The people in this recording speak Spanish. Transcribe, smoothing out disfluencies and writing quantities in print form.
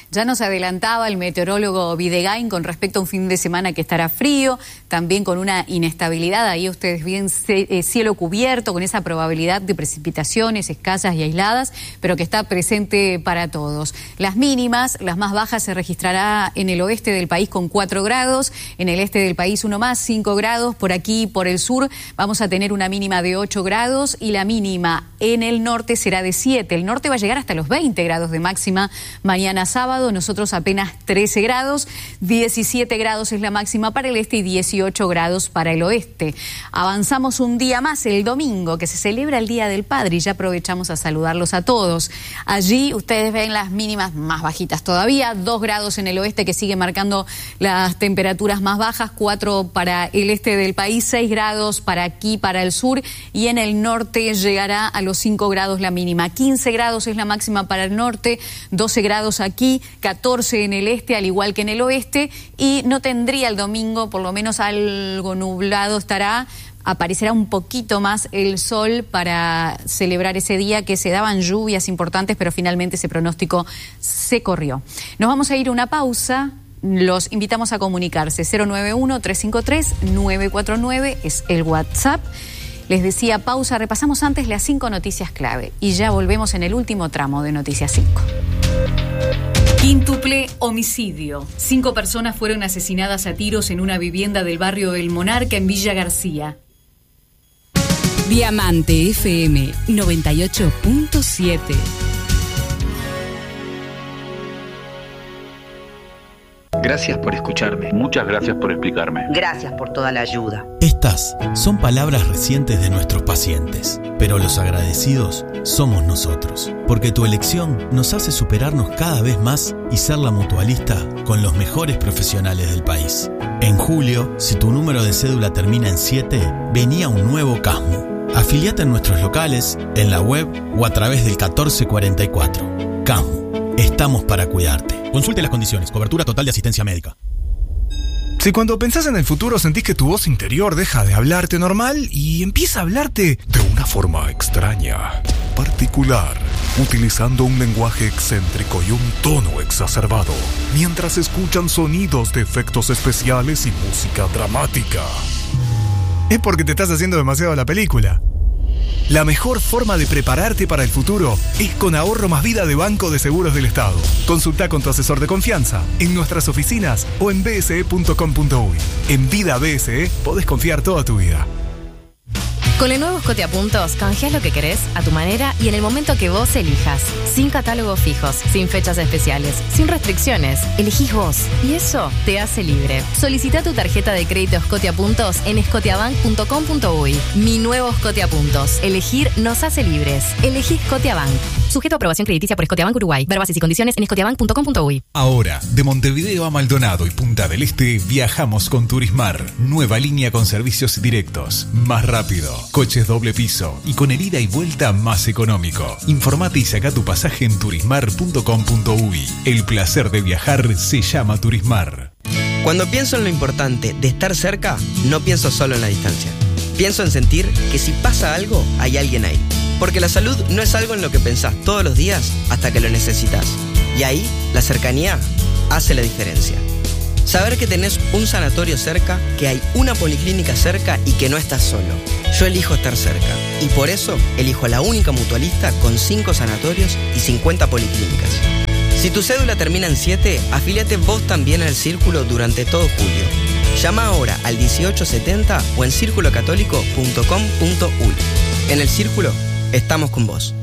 Ya nos adelantaba el meteorólogo Videgain con respecto a un fin de semana que estará frío, también con una inestabilidad, ahí ustedes ven cielo cubierto, con esa probabilidad de precipitaciones escasas y aisladas, pero que está presente para todos. Las mínimas, las más bajas se registrará en el oeste del país con 4 grados, en el este del país uno más, 5 grados, por aquí, por el sur, vamos a tener una mínima de 8 grados y la mínima en el norte será de 7. El norte va a llegar hasta los 20 grados de máxima mañana sábado, nosotros apenas 13 grados, 17 grados es la máxima para el este y 18 grados para el oeste. Avanzamos un día más, el domingo, que se celebra el Día del Padre, y ya aprovechamos a saludarlos a todos. Allí ustedes ven las mínimas más bajitas todavía, 2 grados en el oeste que sigue marcando las temperaturas más bajas, 4 para el este del país, 6 grados para aquí, para el sur, y en el norte llegará a los 5 grados la mínima. 15 grados es la máxima para el norte, 12 grados aquí, 14 en el este, al igual que en el oeste, y no tendría el domingo, por lo menos algo nublado estará, aparecerá un poquito más el sol para celebrar ese día, que se daban lluvias importantes, pero finalmente ese pronóstico se corrió. Nos vamos a ir a una pausa. Los invitamos a comunicarse. 091-353-949 es el WhatsApp. Les decía pausa, repasamos antes las 5 noticias clave y ya volvemos en el último tramo de Noticias 5. Quíntuple homicidio. 5 personas fueron asesinadas a tiros en una vivienda del barrio El Monarca en Villa García. Diamante FM 98.7. Gracias por escucharme. Muchas gracias por explicarme. Gracias por toda la ayuda. Estas son palabras recientes de nuestros pacientes, pero los agradecidos somos nosotros, porque tu elección nos hace superarnos cada vez más y ser la mutualista con los mejores profesionales del país. En julio, si tu número de cédula termina en 7, venía un nuevo CASMU. Afiliate en nuestros locales, en la web o a través del 1444. CASMU, estamos para cuidarte. Consulte las condiciones, cobertura total de asistencia médica. Si cuando pensás en el futuro sentís que tu voz interior deja de hablarte normal y empieza a hablarte de una forma extraña, particular, utilizando un lenguaje excéntrico y un tono exacerbado, mientras escuchan sonidos de efectos especiales y música dramática, es porque te estás haciendo demasiado la película. La mejor forma de prepararte para el futuro es con Ahorro Más Vida de Banco de Seguros del Estado. Consulta con tu asesor de confianza en nuestras oficinas o en bse.com.uy. En Vida BSE podés confiar toda tu vida. Con el nuevo Scotia Puntos, canjeás lo que querés a tu manera y en el momento que vos elijas. Sin catálogos fijos, sin fechas especiales, sin restricciones. Elegís vos y eso te hace libre. Solicita tu tarjeta de crédito Scotia Puntos en scotiabank.com.uy. Mi nuevo Scotia Puntos. Elegir nos hace libres. Elegí Scotiabank. Sujeto a aprobación crediticia por Scotiabank Uruguay. Ver bases y condiciones en scotiabank.com.uy. Ahora, de Montevideo a Maldonado y Punta del Este, viajamos con Turismar. Nueva línea con servicios directos. Más rápido. Coches doble piso y con el ida y vuelta más económico. Informate y saca tu pasaje en turismar.com.uy. El placer de viajar se llama Turismar. Cuando pienso en lo importante de estar cerca, no pienso solo en la distancia. Pienso en sentir que si pasa algo, hay alguien ahí. Porque la salud no es algo en lo que pensás todos los días hasta que lo necesitas. Y ahí, la cercanía hace la diferencia. Saber que tenés un sanatorio cerca, que hay una policlínica cerca y que no estás solo. Yo elijo estar cerca y por eso elijo a la única mutualista con 5 sanatorios y 50 policlínicas. Si tu cédula termina en 7, afíliate vos también al Círculo durante todo julio. Llama ahora al 1870 o en circulocatólico.com.uy. En el Círculo estamos con vos.